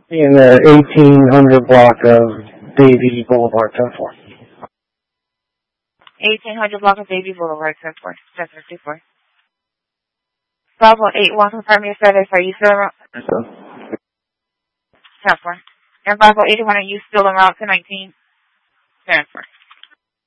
In the 1800 block of Davie Boulevard, 10-4. 1800 block of Davie Boulevard, 10-4. 10-4. Bravo 8-1, confirm your status. Are you still en route? 10-4. And Bravo 81, are you still en route to 19? 10-4.